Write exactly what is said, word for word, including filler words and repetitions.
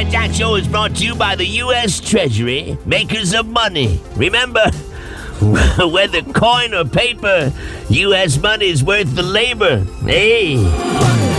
Jack Show is brought to you by the U S Treasury, makers of money. Remember, whether coin or paper, U S money is worth the labor. Hey.